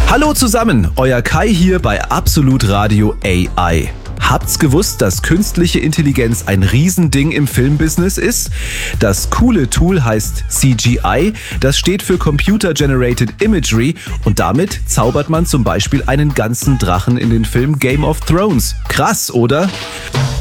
Hallo zusammen, euer Kai hier bei Absolut Radio AI. Habt's gewusst, dass künstliche Intelligenz ein Riesending im Filmbusiness ist? Das coole Tool heißt CGI, das steht für Computer Generated Imagery und damit zaubert man zum Beispiel einen ganzen Drachen in den Film Game of Thrones. Krass, oder?